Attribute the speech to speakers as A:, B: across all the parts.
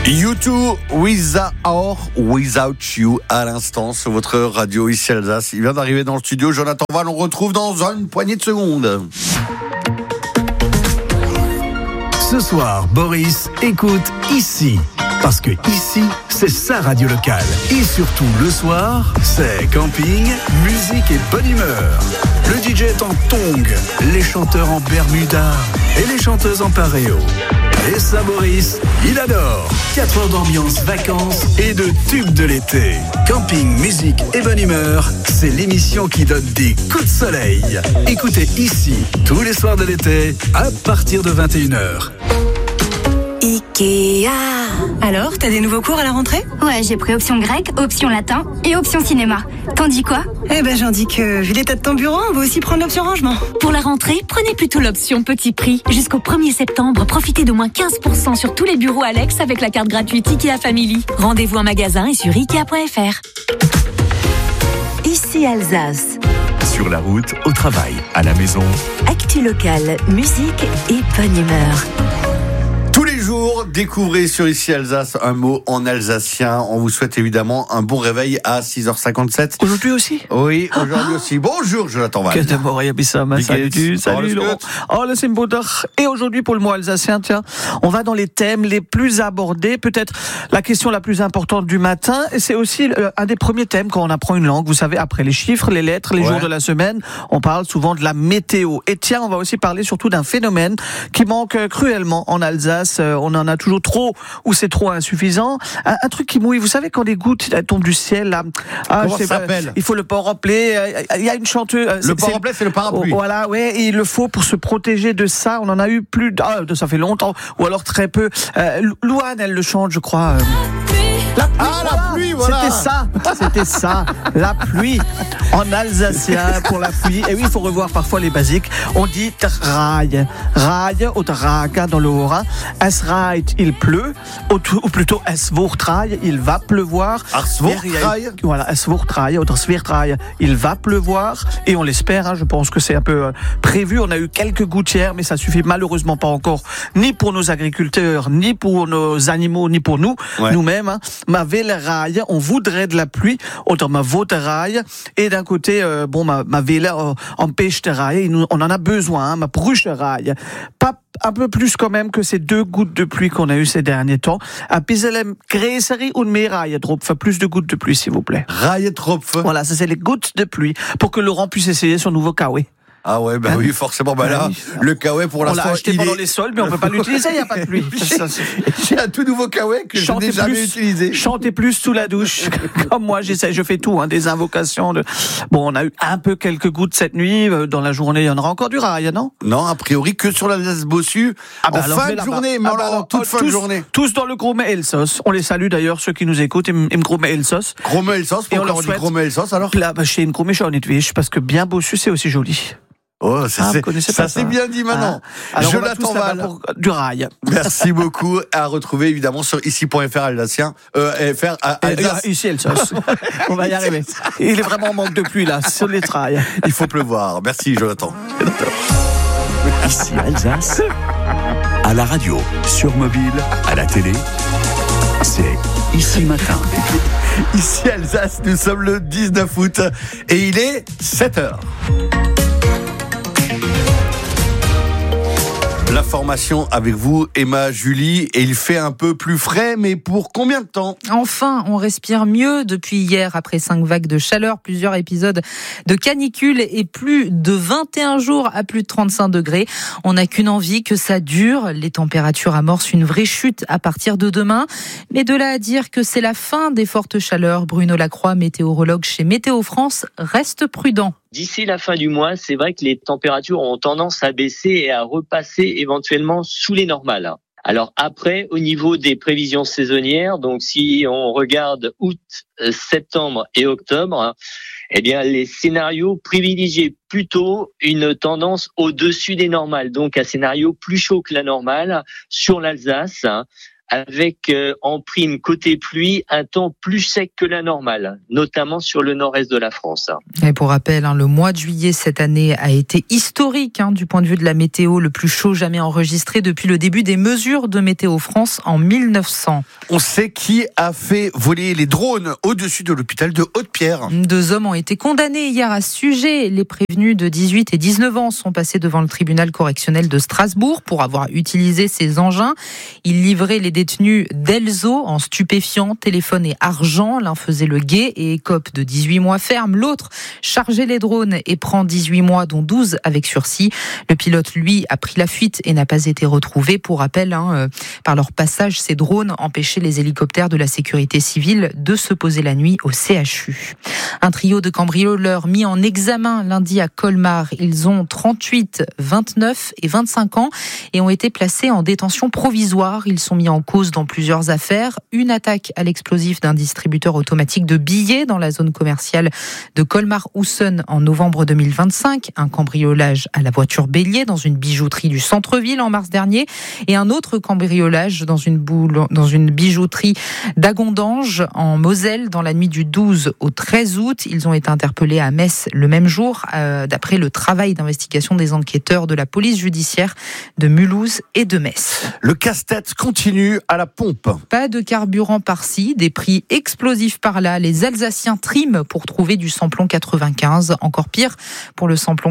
A: U2 With or Without You à l'instant sur votre radio ici Alsace. Il vient d'arriver dans le studio. Jonathan Val, on retrouve dans une poignée de secondes.
B: Ce soir, Boris écoute ici. Parce que ici, c'est sa radio locale. Et surtout, le soir, c'est camping, musique et bonne humeur. Le DJ est en tongs, les chanteurs en Bermuda et les chanteuses en pareo. Et ça, Boris, il adore. 4 heures d'ambiance, vacances et de tubes de l'été. Camping, musique et bonne humeur, c'est l'émission qui donne des coups de soleil. Écoutez ici, tous les soirs de l'été, à partir de 21h.
C: Ikea.
D: Alors, t'as des nouveaux cours à la rentrée ?
C: Ouais, j'ai pris option grec, option latin et option cinéma. T'en dis quoi ?
D: Eh ben, j'en dis que, vu l'état de ton bureau, on va aussi prendre l'option rangement.
E: Pour la rentrée, prenez plutôt l'option petit prix. Jusqu'au 1er septembre, profitez d'au moins 15% sur tous les bureaux Alex avec la carte gratuite Ikea Family. Rendez-vous en magasin et sur Ikea.fr.
F: Ici Alsace.
G: Sur la route, au travail, à la maison.
F: Actu locale, musique et bonne humeur.
A: Tous les jours, découvrez sur Ici Alsace un mot en alsacien. On vous souhaite évidemment un bon réveil à 6h57.
H: Aujourd'hui aussi ?
A: Oui, aujourd'hui aussi. Bonjour Jonathan Val.
H: Salut Laurent. Oh, là c'est une beau dag. Et aujourd'hui pour le mot alsacien, tiens, on va dans les thèmes les plus abordés, peut-être la question la plus importante du matin, et c'est aussi un des premiers thèmes quand on apprend une langue. Vous savez, après les chiffres, les lettres, les jours de la semaine, on parle souvent de la météo. Et tiens, on va aussi parler surtout d'un phénomène qui manque cruellement en Alsace. On en a toujours trop ou c'est trop insuffisant. Un truc qui mouille, vous savez quand les gouttes tombent du ciel là.
A: Comment ça s'appelle ?
H: Il faut le parapluie. Il y a une chanteuse.
A: Le parapluie, c'est le parapluie.
H: Voilà, ouais, et il le faut pour se protéger de ça. On en a eu plus ça fait longtemps, ou alors très peu. Louane, elle le chante, je crois.
A: La pluie, voilà.
H: C'était ça, la pluie. En alsacien, pour la pluie. Et oui, il faut revoir parfois les basiques. On dit raille ou raga dans le Haut-Rhin. Es reit, il pleut. Ou plutôt es wordt rij, il va pleuvoir. Voilà, es wordt rij, ou wird rij, il va pleuvoir. Et on l'espère, je pense que c'est un peu prévu. On a eu quelques gouttières, mais ça suffit malheureusement pas encore, ni pour nos agriculteurs, ni pour nos animaux, ni pour nous, nous-mêmes. Ma veleraille, on voudrait de la pluie, autant ma voteraille, et d'un côté, ma vele empêche de raille, on en a besoin, ma brucheraille. Pas un peu plus quand même que ces 2 gouttes de pluie qu'on a eu ces derniers temps. Un piselem gräseri und mehr Reihetropfen, plus de gouttes de pluie s'il vous plaît.
A: Reihetropfen.
H: Voilà, ça c'est les gouttes de pluie, pour que Laurent puisse essayer son nouveau kawaii.
A: Ah ouais, oui, forcément. Là, le kawaii pour l'instant,
H: on l'a acheté pendant les soldes, mais on peut pas l'utiliser, il n'y a pas de pluie.
A: J'ai un tout nouveau kawaii que je n'ai jamais utilisé.
H: Chantez plus sous la douche. Comme moi, je fais tout, des invocations. Bon, on a eu un peu quelques gouttes cette nuit. Dans la journée, il y en aura encore du rail, non ?
A: Non, a priori que sur l'Alsace Bossu. En fin de journée, mais en toute fin de journée.
H: Tous dans le Grome Elsos. On les salue d'ailleurs, ceux qui nous écoutent, im Grome Elsos.
A: Grome Elsos, pourquoi on dit Grome Elsos alors ?
H: Là, chez une Grome Schonitwisch, parce que bien Bossu, c'est aussi joli.
A: Oh, ça c'est bien dit maintenant.
H: Alors
A: Jonathan Val
H: pour du rail.
A: Merci beaucoup. À retrouver évidemment sur ici.fr alsacien. FR Alsace.
H: Ici Alsace. On va y arriver. Il est vraiment en manque de pluie là, sur les trails.
A: Il faut pleuvoir. Merci Jonathan.
G: Ici Alsace, à la radio, sur mobile, à la télé, c'est Ici Matin.
A: Ici Alsace, nous sommes le 19 août et il est 7h. La formation avec vous, Emma, Julie, et il fait un peu plus frais, mais pour combien de temps ?
I: Enfin, on respire mieux depuis hier après 5 vagues de chaleur, plusieurs épisodes de canicule et plus de 21 jours à plus de 35 degrés. On n'a qu'une envie, que ça dure. Les températures amorcent une vraie chute à partir de demain. Mais de là à dire que c'est la fin des fortes chaleurs, Bruno Lacroix, météorologue chez Météo France, reste prudent.
J: D'ici la fin du mois, c'est vrai que les températures ont tendance à baisser et à repasser éventuellement sous les normales. Alors après, au niveau des prévisions saisonnières, donc si on regarde août, septembre et octobre, eh bien, les scénarios privilégient plutôt une tendance au-dessus des normales, donc un scénario plus chaud que la normale sur l'Alsace, avec en prime côté pluie un temps plus sec que la normale, notamment sur le nord-est de la France.
I: Et pour rappel, le mois de juillet cette année a été historique du point de vue de la météo, le plus chaud jamais enregistré depuis le début des mesures de Météo France en 1900.
A: On sait qui a fait voler les drones au-dessus de l'hôpital de Haute-Pierre.
I: 2 hommes ont été condamnés hier à ce sujet. Les prévenus de 18 et 19 ans sont passés devant le tribunal correctionnel de Strasbourg pour avoir utilisé ces engins. Ils livraient les détenus d'Elzo en stupéfiants, téléphone et argent. L'un faisait le guet et écope de 18 mois ferme. L'autre chargeait les drones et prend 18 mois, dont 12 avec sursis. Le pilote, lui, a pris la fuite et n'a pas été retrouvé. Pour rappel, par leur passage, ces drones empêchaient les hélicoptères de la sécurité civile de se poser la nuit au CHU. Un trio de cambrioleurs mis en examen lundi à Colmar. Ils ont 38, 29 et 25 ans et ont été placés en détention provisoire. Ils sont mis en cause dans plusieurs affaires. Une attaque à l'explosif d'un distributeur automatique de billets dans la zone commerciale de Colmar-Houssen en novembre 2025. Un cambriolage à la voiture bélier dans une bijouterie du centre-ville en mars dernier. Et un autre cambriolage dans une bijouterie d'Agondange en Moselle dans la nuit du 12 au 13 août. Ils ont été interpellés à Metz le même jour, d'après le travail d'investigation des enquêteurs de la police judiciaire de Mulhouse et de Metz.
A: Le casse-tête continue à la pompe.
I: Pas de carburant par-ci, des prix explosifs par-là. Les Alsaciens triment pour trouver du samplon 95. Encore pire pour le samplon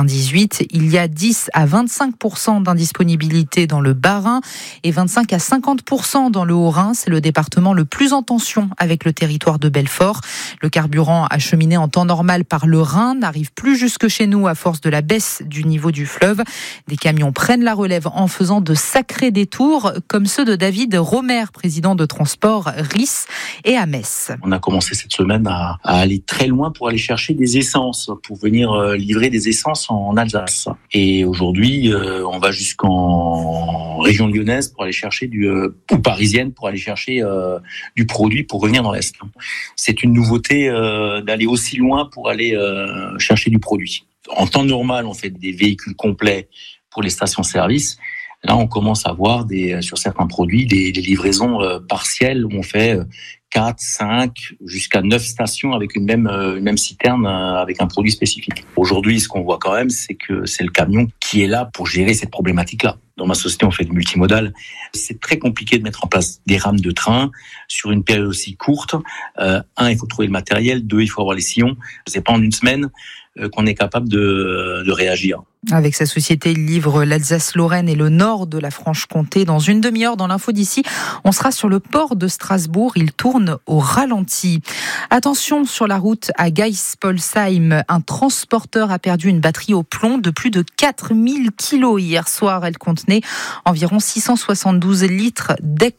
I: 98. Il y a 10 à 25% d'indisponibilité dans le Bas-Rhin et 25 à 50% dans le Haut-Rhin. C'est le département le plus en tension avec le territoire de Belfort. Le carburant acheminé en temps normal par le Rhin n'arrive plus jusque chez nous à force de la baisse du niveau du fleuve. Des camions prennent la relève en faisant de sacrés détours, comme ceux de David Romer, président de Transport RIS et à Metz.
K: On a commencé cette semaine à aller très loin pour aller chercher des essences, pour venir livrer des essences en Alsace. Et aujourd'hui, on va jusqu'en région lyonnaise pour aller chercher ou parisienne pour aller chercher du produit pour revenir dans l'Est. C'est une nouveauté d'aller aussi loin pour aller chercher du produit. En temps normal, on fait des véhicules complets pour les stations-service. Là, on commence à voir sur certains produits des livraisons partielles où on fait 4, 5, jusqu'à 9 stations avec une même citerne avec un produit spécifique. Aujourd'hui, ce qu'on voit quand même, c'est que c'est le camion qui est là pour gérer cette problématique-là. Dans ma société, on fait du multimodal. C'est très compliqué de mettre en place des rames de train sur une période aussi courte. 1, il faut trouver le matériel. 2, il faut avoir les sillons. C'est pas en une semaine qu'on est capable de réagir.
I: Avec sa société, il livre l'Alsace-Lorraine et le nord de la Franche-Comté. Dans une demi-heure, dans l'info d'ici, on sera sur le port de Strasbourg. Il tourne au ralenti. Attention sur la route à Geispolsheim. Un transporteur a perdu une batterie au plomb de plus de 4000 kilos hier soir. Elle contenait environ 672 litres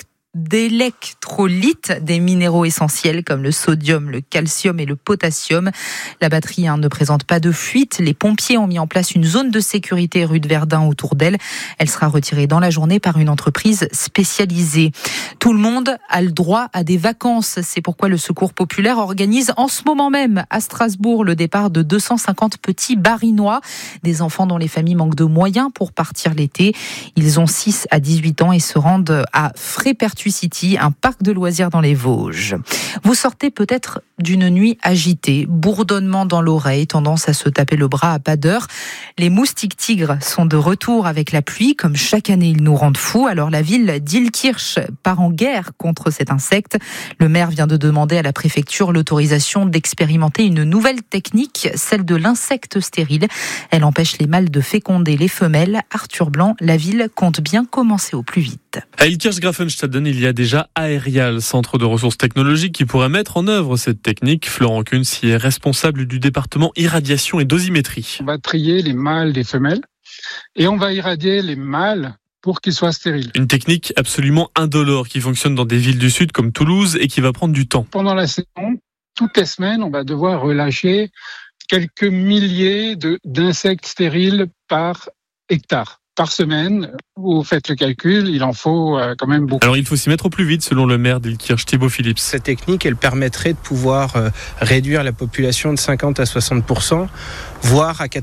I: d'électrolytes, des minéraux essentiels comme le sodium, le calcium et le potassium. La batterie ne présente pas de fuite. Les pompiers ont mis en place une zone de sécurité rue de Verdun autour d'elle. Elle sera retirée dans la journée par une entreprise spécialisée. Tout le monde a le droit à des vacances. C'est pourquoi le Secours populaire organise en ce moment même à Strasbourg le départ de 250 petits Barinois, des enfants dont les familles manquent de moyens pour partir l'été. Ils ont 6 à 18 ans et se rendent à Frépertuis City, un parc de loisirs dans les Vosges. Vous sortez peut-être d'une nuit agitée, bourdonnement dans l'oreille, tendance à se taper le bras à pas d'heure. Les moustiques tigres sont de retour avec la pluie, comme chaque année ils nous rendent fous. Alors la ville d'Illkirch part en guerre contre cet insecte. Le maire vient de demander à la préfecture l'autorisation d'expérimenter une nouvelle technique, celle de l'insecte stérile. Elle empêche les mâles de féconder les femelles. Arthur Blanc, la ville compte bien commencer au plus vite.
L: À Illkirch-Grafenstaden, il y a déjà Aerial, centre de ressources technologiques, qui pourrait mettre en œuvre cette technique. Florent Kunz y est responsable du département irradiation et dosimétrie.
M: On va trier les mâles des femelles et on va irradier les mâles pour qu'ils soient stériles.
L: Une technique absolument indolore qui fonctionne dans des villes du Sud comme Toulouse et qui va prendre du temps.
M: Pendant la saison, toutes les semaines, on va devoir relâcher quelques milliers d'insectes stériles par hectare. par semaine, vous faites le calcul, il en faut quand même beaucoup.
L: Alors il faut s'y mettre au plus vite selon le maire d'Ilkirch, Thibaut Phillips.
N: Cette technique, elle permettrait de pouvoir réduire la population de 50 à 60%, voire à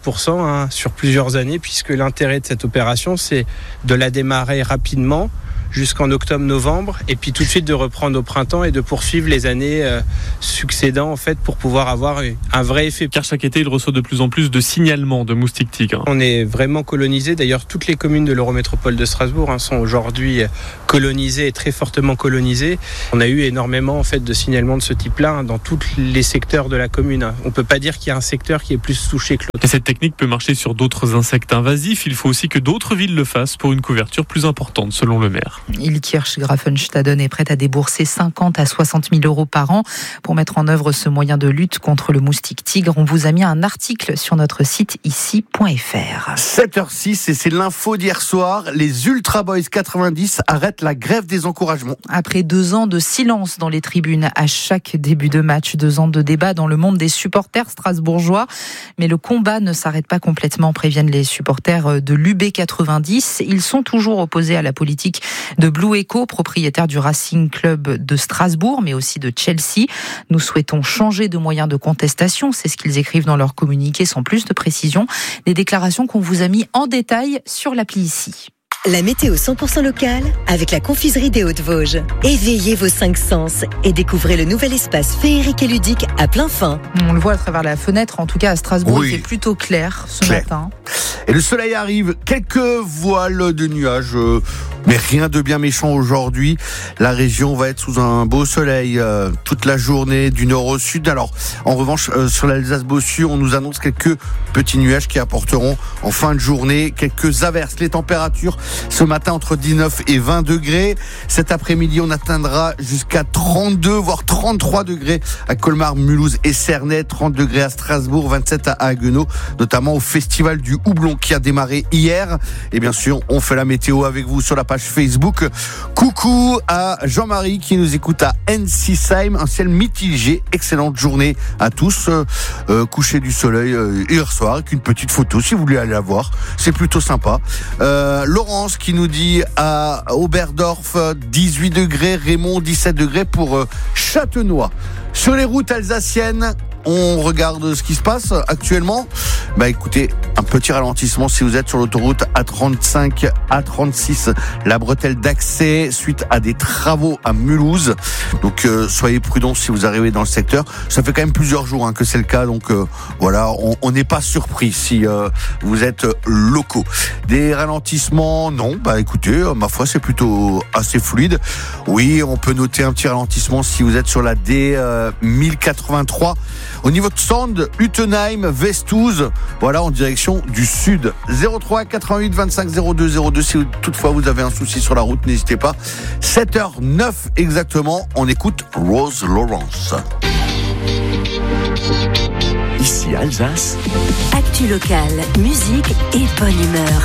N: 90% sur plusieurs années, puisque l'intérêt de cette opération, c'est de la démarrer rapidement jusqu'en octobre-novembre, et puis tout de suite de reprendre au printemps et de poursuivre les années succédant en fait pour pouvoir avoir un vrai effet.
L: Car chaque été, il reçoit de plus en plus de signalements de moustiques tigres.
N: On est vraiment colonisé. D'ailleurs, toutes les communes de l'Eurométropole de Strasbourg sont aujourd'hui colonisées et très fortement colonisées. On a eu énormément en fait de signalements de ce type-là dans tous les secteurs de la commune. On peut pas dire qu'il y a un secteur qui est plus touché que l'autre.
L: Et cette technique peut marcher sur d'autres insectes invasifs. Il faut aussi que d'autres villes le fassent pour une couverture plus importante, selon le maire.
I: Ilkirch Grafenstaden est prête à débourser 50 à 60 000 euros par an pour mettre en œuvre ce moyen de lutte contre le moustique tigre. On vous a mis un article sur notre site ici.fr.
A: 7h06 et c'est l'info d'hier soir. Les Ultra Boys 90 arrêtent la grève des encouragements.
I: Après 2 ans de silence dans les tribunes à chaque début de match, 2 ans de débat dans le monde des supporters strasbourgeois. Mais le combat ne s'arrête pas complètement, préviennent les supporters de l'UB90. Ils sont toujours opposés à la politique de Blue Echo, propriétaire du Racing Club de Strasbourg, mais aussi de Chelsea. Nous souhaitons changer de moyen de contestation, c'est ce qu'ils écrivent dans leur communiqué sans plus de précision. Des déclarations qu'on vous a mis en détail sur l'appli ici.
F: La météo 100% locale avec la confiserie des Hauts-de-Vosges. Éveillez vos 5 sens et découvrez le nouvel espace féerique et ludique à plein fin.
I: On le voit à travers la fenêtre, en tout cas à Strasbourg, il fait plutôt clair ce matin.
A: Et le soleil arrive, quelques voiles de nuages, mais rien de bien méchant aujourd'hui. La région va être sous un beau soleil toute la journée du nord au sud. Alors, en revanche, sur l'Alsace-Bossu, on nous annonce quelques petits nuages qui apporteront en fin de journée quelques averses. Les températures ce matin entre 19 et 20 degrés. Cet après-midi, on atteindra jusqu'à 32 voire 33 degrés à Colmar, Mulhouse et Cernay, 30 degrés à Strasbourg, 27 à Haguenau, notamment au festival du Houblon qui a démarré hier. Et bien sûr, on fait la météo avec vous sur la page Facebook. Coucou à Jean-Marie qui nous écoute à Ensisheim, un ciel mitigé. Excellente journée à tous. Coucher du soleil hier soir avec une petite photo si vous voulez aller la voir. C'est plutôt sympa. Laurence qui nous dit à Oberdorf 18 degrés, Raymond 17 degrés pour Châtenois. Sur les routes alsaciennes, on regarde ce qui se passe actuellement. Écoutez, un petit ralentissement si vous êtes sur l'autoroute A35, A36, la bretelle d'accès suite à des travaux à Mulhouse. Donc soyez prudents si vous arrivez dans le secteur. Ça fait quand même plusieurs jours que c'est le cas, donc voilà, on n'est pas surpris si vous êtes locaux. Des ralentissements, non. Écoutez, ma foi, c'est plutôt assez fluide. Oui, on peut noter un petit ralentissement si vous êtes sur la D 1083. Au niveau de Sand, Utenheim, Vestouze, voilà, en direction du sud. 03 88 25 02 02, si toutefois vous avez un souci sur la route, n'hésitez pas. 7h09 exactement, on écoute Rose Lawrence.
G: Ici Alsace.
F: Actu locale, musique et bonne humeur.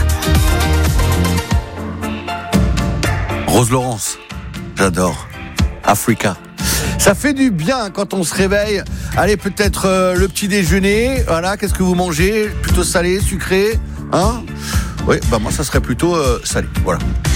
A: Rose Lawrence, j'adore. Africa. Ça fait du bien quand on se réveille. Allez, peut-être le petit déjeuner. Voilà, qu'est-ce que vous mangez ? Plutôt salé, sucré ? Oui, moi ça serait plutôt salé. Voilà.